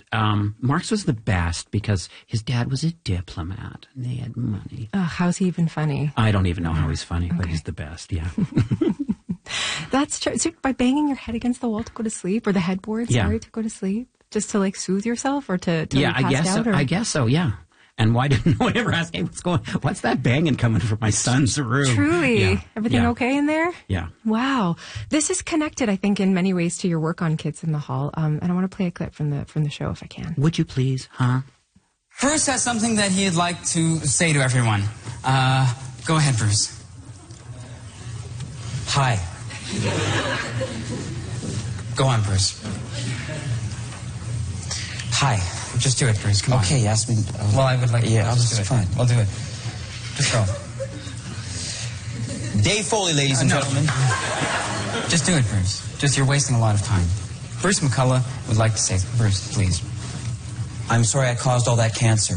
Mark's was the best because his dad was a diplomat and they had money. How's he even funny? I don't even know how he's funny, but he's the best, yeah. That's true. So by banging your head against the wall to go to sleep, or the headboard, to go to sleep, just to like soothe yourself, or to I guess so. I guess so, yeah. And why didn't no one ever ask, hey, what's that banging coming from my son's room? Truly. Yeah. Everything okay in there? Yeah. Wow. This is connected, I think, in many ways to your work on Kids in the Hall. And I want to play a clip from the show if I can. Would you please, huh? Bruce has something that he'd like to say to everyone. Go ahead, Bruce. Hi. Go on, Bruce. Hi. Just do it, Bruce. Come on. Okay, Yasmin. Well, I would like to. Yeah, I'll just do it. fine. We'll do it. Just go. Dave Foley, ladies and gentlemen. Just do it, Bruce. You're wasting a lot of time. Bruce McCullough would like to say, Bruce, please. I'm sorry I caused all that cancer.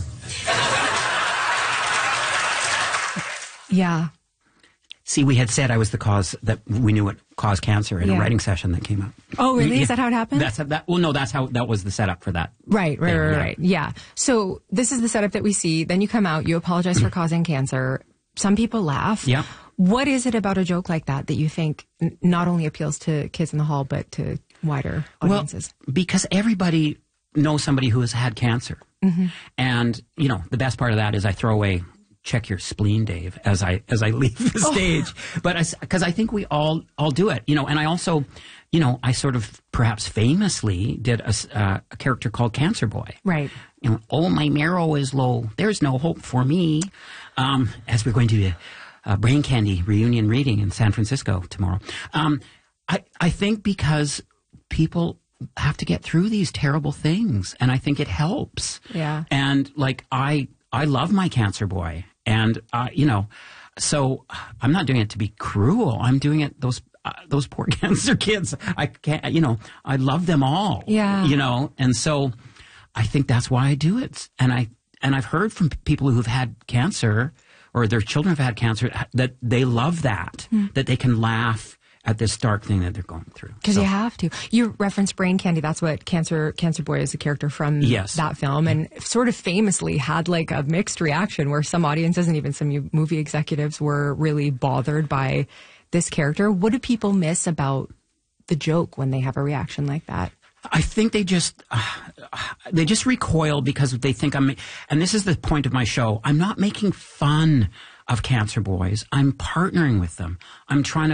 Yeah. See, we had said I was the cause that we knew what caused cancer in a writing session that came up. Oh, really? Is that how it happened? That was the setup for that. Right. Yeah. So this is the setup that we see. Then you come out, you apologize for causing cancer. Some people laugh. Yeah. What is it about a joke like that you think not only appeals to Kids in the Hall, but to wider audiences? Well, because everybody knows somebody who has had cancer. Mm-hmm. And, the best part of that is I throw away, check your spleen, Dave, as I leave the stage. But because I think we all do it, and I also, I sort of perhaps famously did a character called Cancer Boy. Right. Oh, my marrow is low. There's no hope for me. As we're going to a Brain Candy reunion reading in San Francisco tomorrow. I think because people have to get through these terrible things, and I think it helps. Yeah. And I love my Cancer Boy. And, so I'm not doing it to be cruel. I'm doing it, those poor cancer kids. I can't, I love them all. Yeah. And so I think that's why I do it. And I've heard from people who've had cancer or their children have had cancer that they love that they can laugh at this dark thing that they're going through. Because you have to. You referenced Brain Candy. That's what Cancer Boy is, a character from that film, and sort of famously had like a mixed reaction where some audiences and even some movie executives were really bothered by this character. What do people miss about the joke when they have a reaction like that? I think they just recoil because they think and this is the point of my show, I'm not making fun of cancer boys. I'm partnering with them. I'm trying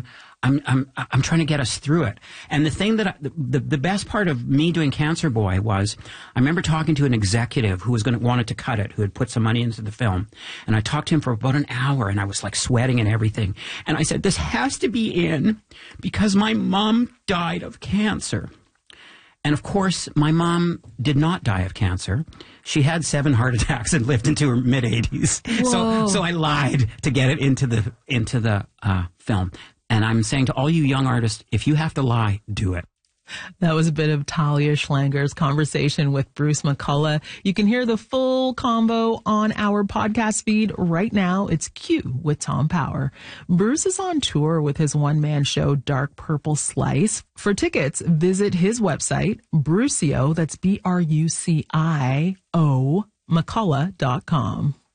to get us through it. And the thing that the best part of me doing Cancer Boy was, I remember talking to an executive who wanted to cut it, who had put some money into the film. And I talked to him for about an hour and I was like sweating and everything. And I said, this has to be in because my mom died of cancer. And of course, my mom did not die of cancer. She had 7 heart attacks and lived into her mid-80s. So I lied to get it into the film. And I'm saying to all you young artists, if you have to lie, do it. That was a bit of Talia Schlanger's conversation with Bruce McCullough. You can hear the full combo on our podcast feed right now. It's Q with Tom Power. Bruce is on tour with his one-man show, Dark Purple Slice. For tickets, visit his website, Brucio, that's BRUCIO, McCullough.com.